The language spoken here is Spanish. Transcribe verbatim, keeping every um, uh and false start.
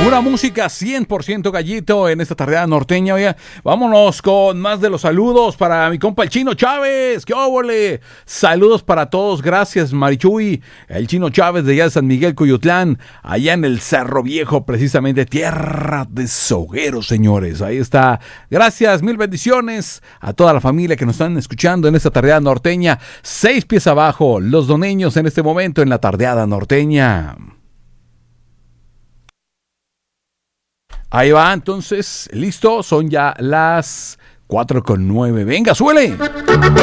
Pura música cien por ciento gallito en esta tardeada norteña. Oye, vámonos con más de los saludos para mi compa el Chino Chávez. ¡Qué óvole! Saludos para todos. Gracias, Marichuy. El Chino Chávez de allá de San Miguel, Coyotlán. Allá en el Cerro Viejo, precisamente tierra de sogueros, señores. Ahí está. Gracias, mil bendiciones a toda la familia que nos están escuchando en esta tardeada norteña. Seis pies abajo, los doneños en este momento en la tardeada norteña. Ahí va, entonces, listo, son ya las cuatro con nueve. Venga, suele.